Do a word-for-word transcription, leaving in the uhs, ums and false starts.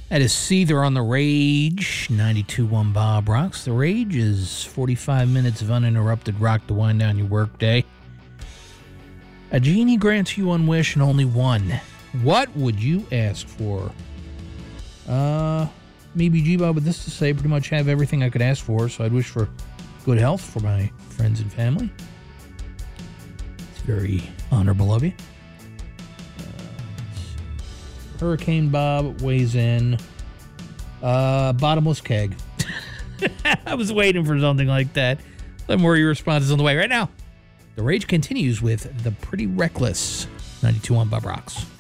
That is Seether on the Rage, ninety-two point one Bob Rocks. The Rage is forty-five minutes of uninterrupted rock to wind down your workday. A genie grants you one wish and only one. What would you ask for? Uh, maybe G-Bob with this to say, pretty much have everything I could ask for, so I'd wish for good health for my friends and family. It's very honorable of you. Hurricane Bob weighs in. Uh, bottomless keg. I was waiting for something like that. Let more of your responses on the way right now. The Rage continues with The Pretty Reckless. ninety-two point one Bob Rocks.